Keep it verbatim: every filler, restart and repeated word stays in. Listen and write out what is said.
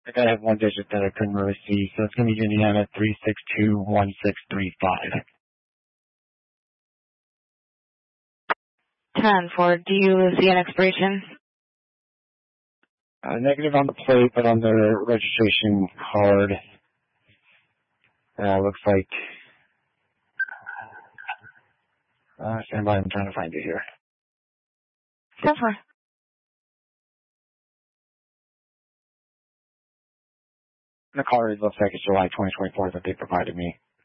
I gotta have one digit that I couldn't really see, so it's gonna be Indiana three six two one six three five. ten four, do you see an expiration? Uh, negative on the plate, but on the registration card, uh, looks like, uh, stand by, I'm trying to find it here. ten four. The card looks like it's July twenty twenty-four that they provided me.